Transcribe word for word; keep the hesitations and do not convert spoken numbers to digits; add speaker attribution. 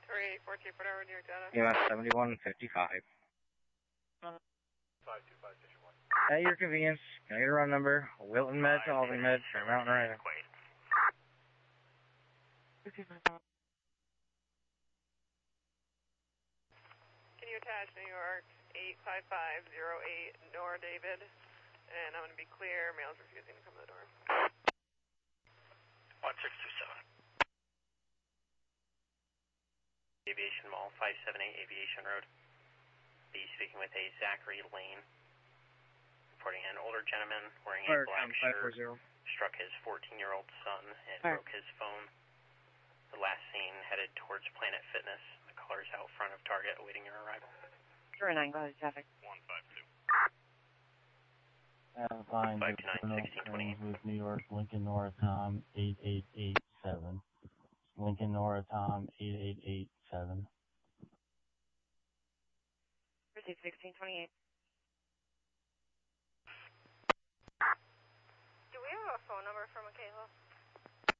Speaker 1: three fourteen for New York data.
Speaker 2: U S seventy-one fifty-five.
Speaker 3: five two five station one.
Speaker 2: At your convenience, can I get a run number? Wilton Med to Albany Med for Mountain Rider.
Speaker 1: Can you attach New York eight five five zero eight Nora David? And I'm going to be clear, male's refusing to come to the door.
Speaker 3: one six two seven. Aviation Mall, five seven eight Aviation Road. Be speaking with a Zachary Lane. Reporting an older gentleman wearing a black shirt struck his fourteen-year-old son and
Speaker 4: Fire.
Speaker 3: broke his phone. The last seen headed towards Planet Fitness. The caller's out front of Target awaiting your arrival.
Speaker 4: zero nine, go ahead, traffic.
Speaker 3: one five two.
Speaker 5: Uh, fine,
Speaker 3: five two nine, sixteen twenty-eight.
Speaker 5: with New York, Lincoln Nora Tom, eight eight eight seven. Lincoln Nora Tom, eight eight eight seven.
Speaker 4: Proceed sixteen twenty-eight.